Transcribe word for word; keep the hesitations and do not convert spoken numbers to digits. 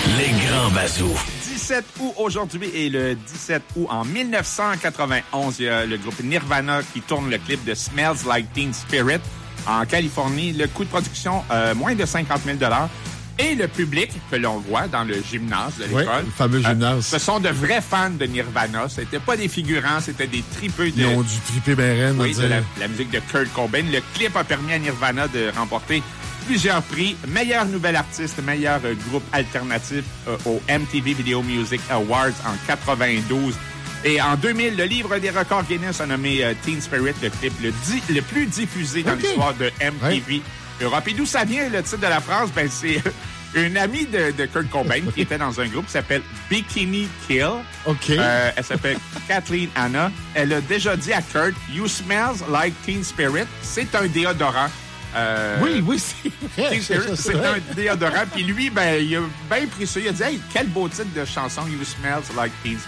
Les grands bazous. dix-sept août aujourd'hui et le dix-sept août en dix-neuf cent quatre-vingt-onze, il y a le groupe Nirvana qui tourne le clip de Smells Like Teen Spirit en Californie. Le coût de production, euh, moins de cinquante mille dollars. Et le public que l'on voit dans le gymnase de l'école. Oui, le fameux gymnase. Euh, ce sont de vrais fans de Nirvana. C'était pas des figurants, c'était des tripeux de... Ils ont dû triper ben raide, Oui, de la, la musique de Kurt Cobain. Le clip a permis à Nirvana de remporter plusieurs prix. Meilleur nouvel artiste, meilleur euh, groupe alternatif euh, au M T V Video Music Awards en quatre-vingt-douze. Et en deux mille, le livre des records Guinness a nommé euh, Teen Spirit le clip le, di- le plus diffusé dans okay. l'histoire de M T V ouais. Europe. Et d'où ça vient, le titre de la phrase? Ben, c'est une amie de, de Kurt Cobain qui était dans un groupe qui s'appelle Bikini Kill. OK. Euh, elle s'appelle Kathleen Anna. Elle a déjà dit à Kurt, You smells like Teen Spirit. C'est un déodorant. Euh, oui, oui, c'est vrai. Teen Spirit, c'est vrai. un déodorant. Puis lui, ben, il a bien pris ça. Il a dit, hey, quel beau titre de chanson, You smells like Teen